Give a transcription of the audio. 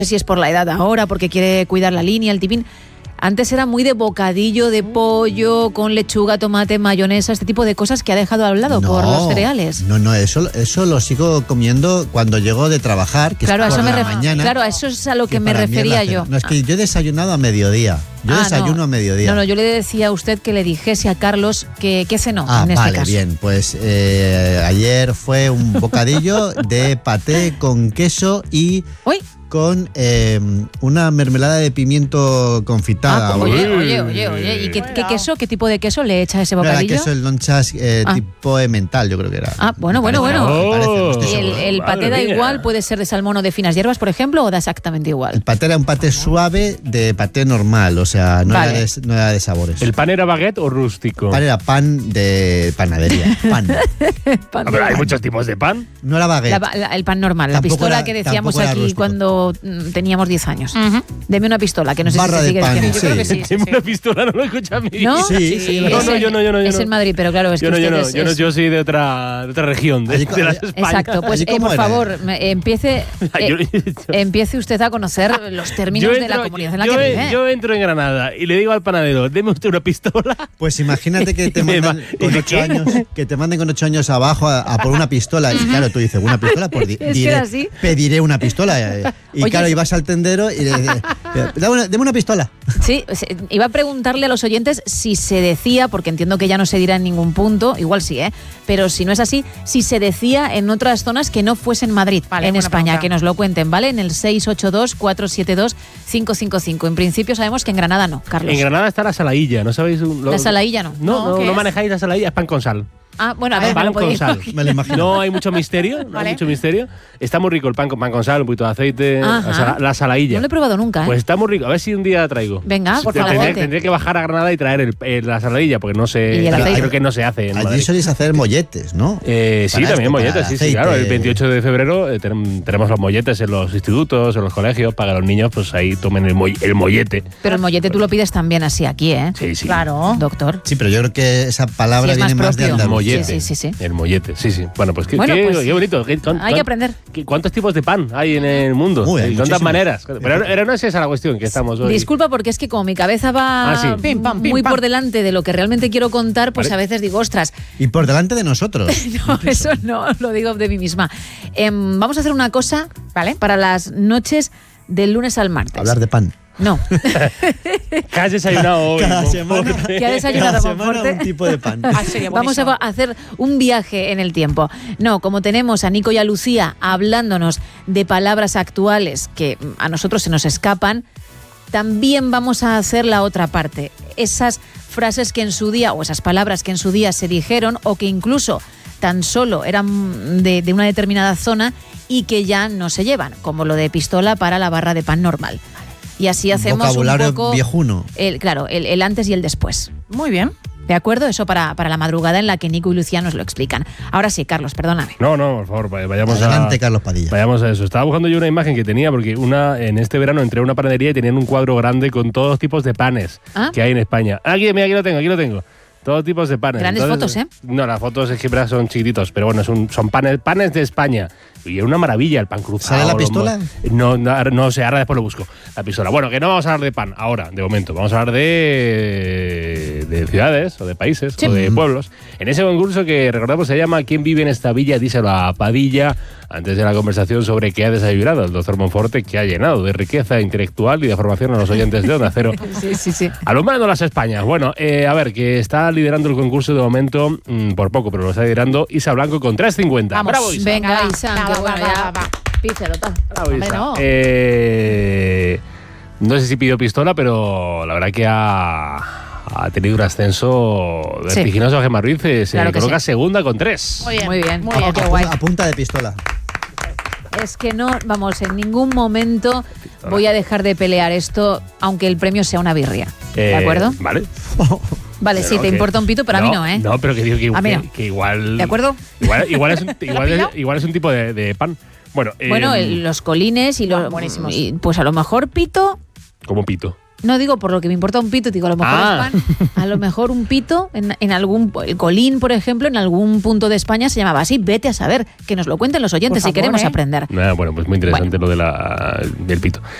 sé si es por la edad ahora, porque quiere cuidar la línea, el tipín. Antes era muy de bocadillo de pollo con lechuga, tomate, mayonesa, este tipo de cosas que ha dejado a un lado por los cereales. No, eso lo sigo comiendo cuando llego de trabajar, que claro, es por la mañana. Claro, a eso es a lo que me refería yo. No, es que yo he desayunado a mediodía. Yo desayuno a mediodía. No, yo le decía a usted que le dijese a Carlos que cenó en este caso. Bien, pues ayer fue un bocadillo de paté con queso y... ¡Uy! Con una mermelada de pimiento confitada. Oye. ¿Y qué queso, qué tipo de queso le echa a ese bocadillo? Era queso, el lonchas tipo emmental, yo creo que era. Bueno. ¿Y el paté da igual? ¿Puede ser de salmón o de finas hierbas, por ejemplo, o da exactamente igual? El paté era un paté suave de paté normal, o sea, no era de sabores. ¿El pan era baguette o rústico? El pan era pan de panadería. Pan. Pero hay muchos tipos de pan. No era baguette. El pan normal, la pistola que decíamos aquí cuando teníamos 10 años. Deme una pistola, que no sé Barra si se sigue de pan, diciendo. Yo creo que sí. Deme una pistola, no lo escucha a mí. ¿No? Sí. Yo no. Es en Madrid, pero claro, es que yo soy de otra región, de las Españas. Exacto, pues por favor, empiece usted a conocer los términos de la comunidad en la que vive. Yo entro en Granada y le digo al panadero, deme usted una pistola. Pues imagínate que te manden con 8 años, que te manden con 8 años abajo a por una pistola. Y claro, tú dices, ¿una pistola? Pues pediré una pistola. Y claro, ibas al tendero y le dices, dame una pistola. Sí, iba a preguntarle a los oyentes si se decía, porque entiendo que ya no se dirá en ningún punto, igual sí, pero si no es así, si se decía en otras zonas que no fuesen Madrid, en España, pregunta. Que nos lo cuenten, ¿vale? En el 682-472-555. En principio sabemos que en Granada no, Carlos. En Granada está la salailla, ¿no sabéis? La salailla no. No manejáis la salailla, es pan con sal. Bueno, a ver, pan con sal. Me lo imagino. No hay mucho misterio, Está muy rico el pan con sal, un poquito de aceite, la salailla. No lo he probado nunca, Pues está muy rico, a ver si un día traigo. Venga, por favor. Tendré que bajar a Granada y traer la saladilla, porque no sé, creo que no se hace en Madrid. Allí soléis hacer molletes, ¿no? Sí, también molletes, sí, claro. El 28 de febrero tenemos los molletes en los institutos, en los colegios, para que los niños pues ahí tomen el mollete. Pero el mollete tú lo pides también así aquí, ¿eh? Sí. Claro. Doctor. Sí, pero yo creo que esa palabra viene más de Andalucía. Sí. El mollete, sí. Bueno, pues qué bonito. Hay que aprender. ¿Cuántos tipos de pan hay en el mundo? Hay ¿Cuántas maneras? Pero no es esa la cuestión que estamos hoy. Disculpa, porque es que como mi cabeza va muy por delante de lo que realmente quiero contar, pues a veces digo, ostras. Y por delante de nosotros. No, eso no, lo digo de mí misma. Vamos a hacer una cosa, ¿vale? Para las noches del lunes al martes. Hablar de pan. No. ¿Qué has desayunado hoy? Cada semana, ¿Qué ha desayunado Monforte? Un tipo de pan. Vamos a hacer un viaje en el tiempo. No, como tenemos a Nico y a Lucía hablándonos de palabras actuales que a nosotros se nos escapan, también vamos a hacer la otra parte. Esas frases que en su día, o esas palabras que en su día se dijeron, o que incluso tan solo eran de una determinada zona y que ya no se llevan, como lo de pistola para la barra de pan normal. Y así hacemos vocabulario un poco viejuno. El antes y el después. Muy bien. ¿De acuerdo? Eso para la madrugada en la que Nico y Lucía nos lo explican. Ahora sí, Carlos, perdóname. No, por favor, vayamos Adelante, Carlos Padilla. Vayamos a eso. Estaba buscando yo una imagen que tenía, porque en este verano entré a una panadería y tenían un cuadro grande con todos los tipos de panes que hay en España. Aquí lo tengo. Todo tipos de panes. Grandes fotos, ¿eh? No, las fotos es que son chiquititos, pero bueno, son panes de España. Y es una maravilla el pan cruzado. ¿Sale la pistola? No sé, ahora después lo busco. La pistola. Bueno, que no vamos a hablar de pan ahora, de momento. Vamos a hablar de ciudades, o de países, o de pueblos. En ese concurso que recordamos se llama ¿Quién vive en esta villa? Díselo a Padilla. Antes de la conversación sobre qué ha desayunado el doctor Monforte, que ha llenado de riqueza intelectual y de formación a los oyentes de Onda Cero. Sí. Alumbrando las Españas. Bueno, a ver, que está liderando el concurso de momento, por poco, pero lo está liderando Isa Blanco con 3.50. Vamos, ¡Bravo, Isa! Venga, Isa, que bueno, ya pícelo. Bravo, Isa. No. No sé si pidió pistola, pero la verdad que ha tenido un ascenso vertiginoso. Gemma Ruiz se coloca segunda con 3. Muy bien, qué guay. A punta de pistola. Es que no, en ningún momento voy a dejar de pelear esto, aunque el premio sea una birria. ¿De acuerdo? Vale. Vale, sí, te importa un pito, pero a mí no, ¿eh? No, pero que digo no. que igual... ¿De acuerdo? Igual es un tipo de pan. Bueno, los colines y los... buenísimos. Pues a lo mejor pito... ¿Cómo pito? No digo por lo que me importa un pito, digo a lo mejor es pan. A lo mejor un pito en algún, el Colín, por ejemplo, en algún punto de España se llamaba así. Vete a saber, que nos lo cuenten los oyentes si queremos aprender. Bueno, pues muy interesante lo del pito.